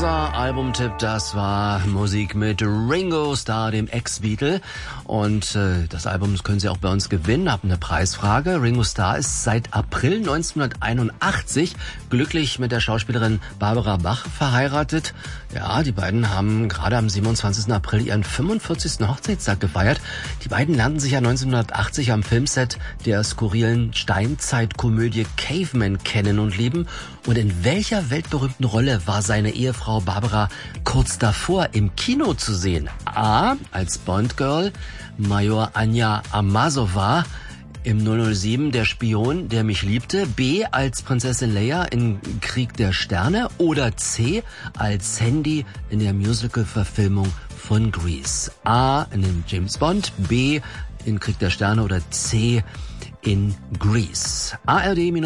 Unser Albumtipp, das war Musik mit Ringo Starr, dem Ex-Beatle. Und das Album können Sie auch bei uns gewinnen. Hab eine Preisfrage. Ringo Starr ist seit April 1981 glücklich mit der Schauspielerin Barbara Bach verheiratet. Ja, die beiden haben gerade am 27. April ihren 45. Hochzeitstag gefeiert. Die beiden lernten sich ja 1980 am Filmset der skurrilen Steinzeitkomödie Caveman kennen und lieben. Und in welcher weltberühmten Rolle war seine Ehefrau Barbara kurz davor im Kino zu sehen? A. als Bond-Girl, Major Anja Amasova im 007 Der Spion, der mich liebte, B. als Prinzessin Leia in Krieg der Sterne oder C. als Sandy in der Musical-Verfilmung von Grease. A. in dem James Bond, B. in Krieg der Sterne oder C. in Grease. ARD